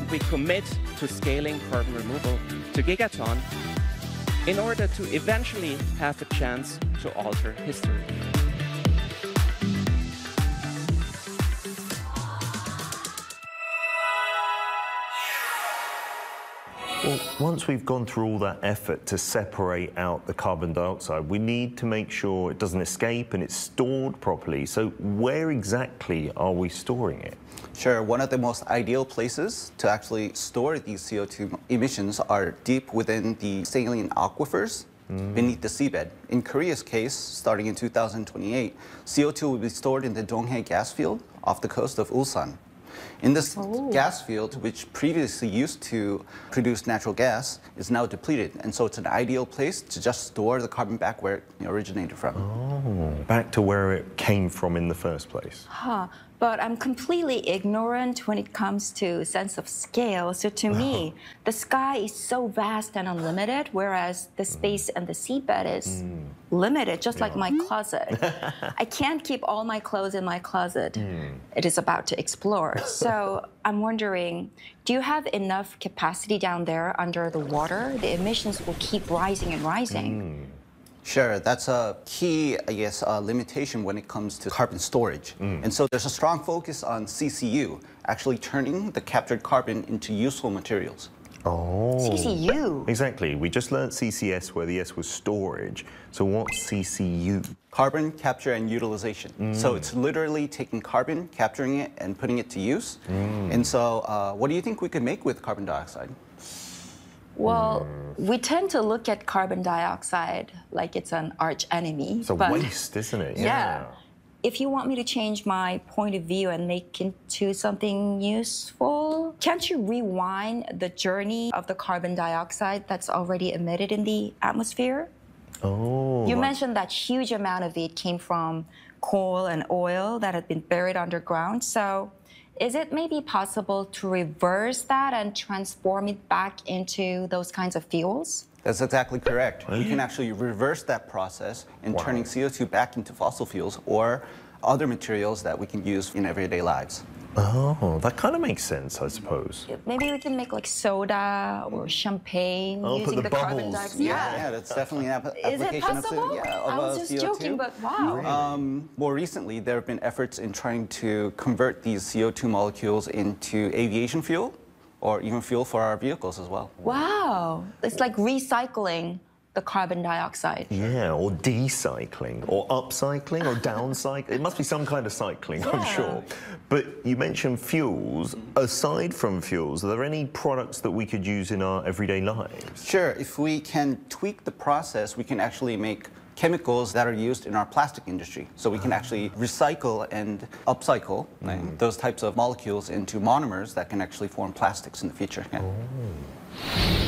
we commit to scaling carbon removal to gigaton in order to eventually have a chance to alter history. Well, once we've gone through all that effort to separate out the carbon dioxide, we need to make sure it doesn't escape and it's stored properly. So where exactly are we storing it? Sure, one of the most ideal places to actually store these CO2 emissions are deep within the saline aquifers beneath the seabed. In Korea's case, starting in 2028, CO2 will be stored in the Donghae gas field off the coast of Ulsan. In this gas field, which previously used to produce natural gas, is now depleted. And so it's an ideal place to just store the carbon back where it originated from. Oh, back to where it came from in the first place. But I'm completely ignorant when it comes to sense of scale. So to me, the sky is so vast and unlimited, whereas the space and the seabed is limited, just like my closet. I can't keep all my clothes in my closet. It is about to explore. So I'm wondering, do you have enough capacity down there under the water? The emissions will keep rising and rising. Sure, that's a key, I guess, limitation when it comes to carbon storage. And so there's a strong focus on CCU, actually turning the captured carbon into useful materials. Oh. CCU? Exactly. We just learned CCS where the S was storage. So what's CCU? Carbon capture and utilization. So it's literally taking carbon, capturing it, and putting it to use. And so what do you think we could make with carbon dioxide? Well, we tend to look at carbon dioxide like it's an arch enemy. It's a waste, isn't it? Yeah. If you want me to change my point of view and make it into something useful, can't you rewind the journey of the carbon dioxide that's already emitted in the atmosphere? Oh. You mentioned that huge amount of it came from coal and oil that had been buried underground. So is it maybe possible to reverse that and transform it back into those kinds of fuels? That's exactly correct. We can actually reverse that process in turning CO2 back into fossil fuels or other materials that we can use in everyday lives. Oh, that kind of makes sense, I suppose. Maybe we can make like soda or champagne put using the carbon bubbles. dioxide. Yeah, that's definitely an application Is it possible? of, I was just CO2. joking, but wow. More recently, there have been efforts in trying to convert these CO2 molecules into aviation fuel or even fuel for our vehicles as well. Wow. It's like recycling the carbon dioxide. Yeah, or decycling, or upcycling, or downcycling. It must be some kind of cycling, I'm sure. But you mentioned fuels. Aside from fuels, are there any products that we could use in our everyday lives? Sure. If we can tweak the process, we can actually make chemicals that are used in our plastic industry. So we can actually recycle and upcycle those types of molecules into monomers that can actually form plastics in the future. Yeah.